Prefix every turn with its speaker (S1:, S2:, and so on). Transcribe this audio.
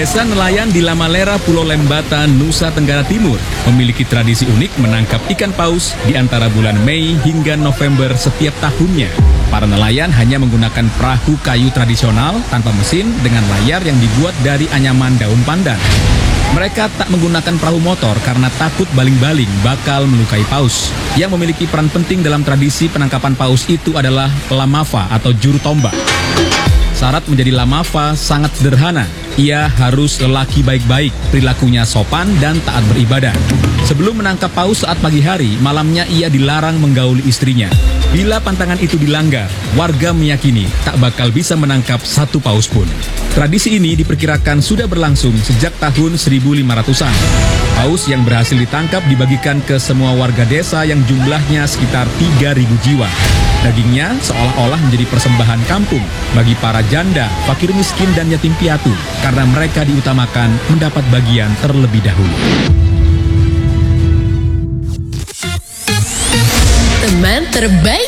S1: Desa nelayan di Lamalera, Pulau Lembata, Nusa Tenggara Timur memiliki tradisi unik menangkap ikan paus di antara bulan Mei hingga November setiap tahunnya. Para nelayan hanya menggunakan perahu kayu tradisional tanpa mesin dengan layar yang dibuat dari anyaman daun pandan. Mereka tak menggunakan perahu motor karena takut baling-baling bakal melukai paus. Yang memiliki peran penting dalam tradisi penangkapan paus itu adalah lamava atau juru tombak. Syarat menjadi lamava sangat sederhana. Ia harus lelaki baik-baik, perilakunya sopan dan taat beribadah. Sebelum menangkap paus saat pagi hari, malamnya ia dilarang menggauli istrinya. Bila pantangan itu dilanggar, warga meyakini tak bakal bisa menangkap satu paus pun. Tradisi ini diperkirakan sudah berlangsung sejak tahun 1500-an. Paus yang berhasil ditangkap dibagikan ke semua warga desa yang jumlahnya sekitar 3.000 jiwa. Dagingnya seolah-olah menjadi persembahan kampung bagi para janda, fakir miskin dan yatim piatu karena mereka diutamakan mendapat bagian terlebih dahulu.
S2: Teman terbaik